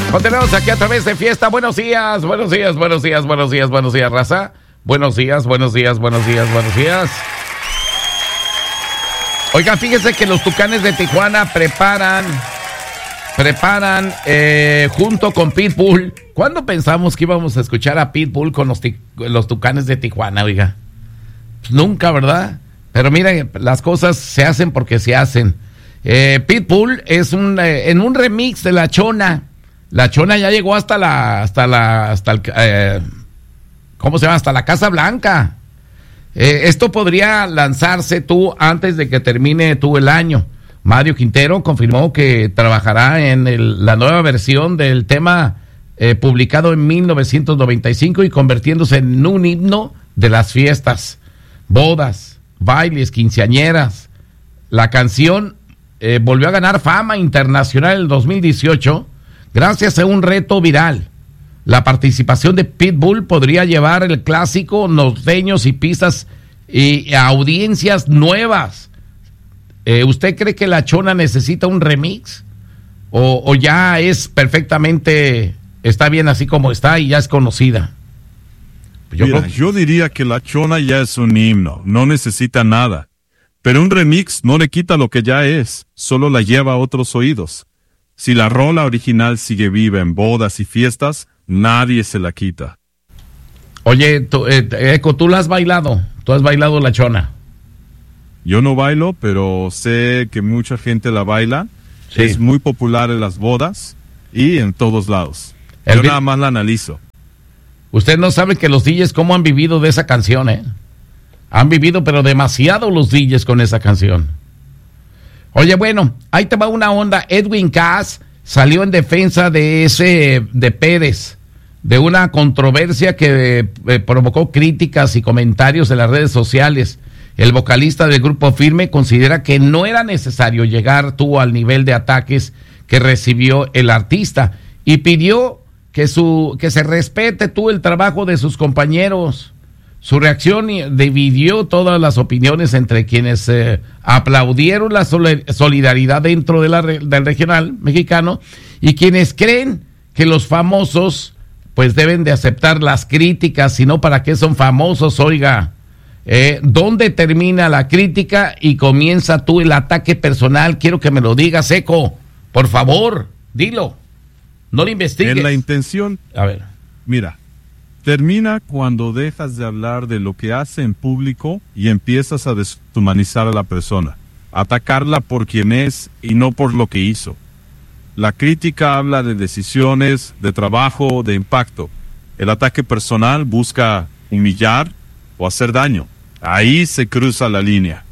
Continuamos aquí a través de Fiesta. Buenos días, buenos días, buenos días, buenos días, buenos días, raza. Buenos días, buenos días, buenos días, buenos días. Oiga, fíjese que los Tucanes de Tijuana preparan junto con Pitbull. ¿Cuándo pensamos que íbamos a escuchar a Pitbull con los Tucanes de Tijuana, oiga? Pues nunca, ¿verdad? Pero miren, las cosas se hacen porque se hacen. Pitbull es en un remix de La Chona. La Chona ya llegó hasta ¿cómo se llama? Hasta la Casa Blanca. Esto podría lanzarse antes de que termine el año. Mario Quintero confirmó que trabajará en la nueva versión del tema publicado en 1995 y convirtiéndose en un himno de las fiestas, bodas, bailes, quinceañeras. La canción volvió a ganar fama internacional en el 2018 gracias a un reto viral. La participación de Pitbull podría llevar el clásico norteños y pistas y audiencias nuevas. ¿Usted cree que La Chona necesita un remix? ¿O ya es perfectamente, está bien así como está y ya es conocida? Yo diría que La Chona ya es un himno, no necesita nada. Pero un remix no le quita lo que ya es, solo la lleva a otros oídos. Si la rola original sigue viva en bodas y fiestas, nadie se la quita. Oye, Eco, ¿tú la has bailado? ¿Tú has bailado La Chona? Yo no bailo, pero sé que mucha gente la baila. Sí. Es muy popular en las bodas y en todos lados. Yo nada más la analizo. Usted no sabe que los DJs cómo han vivido de esa canción, ¿eh? Han vivido, pero demasiado los DJs con esa canción. Oye, bueno, ahí te va una onda. Edwin Cass salió en defensa de Pérez, de una controversia que provocó críticas y comentarios en las redes sociales. El vocalista del grupo Firme considera que no era necesario llegar al nivel de ataques que recibió el artista y pidió que se respete el trabajo de sus compañeros. Su reacción dividió todas las opiniones entre quienes aplaudieron la solidaridad dentro del regional mexicano y quienes creen que los famosos pues deben de aceptar las críticas, si no, ¿para qué son famosos? Oiga, ¿dónde termina la crítica y comienza el ataque personal? Quiero que me lo digas, Eco, por favor, dilo, no lo investigues. En la intención, a ver, mira, termina cuando dejas de hablar de lo que hace en público y empiezas a deshumanizar a la persona, atacarla por quien es y no por lo que hizo. La crítica habla de decisiones, de trabajo, de impacto. El ataque personal busca humillar o hacer daño. Ahí se cruza la línea.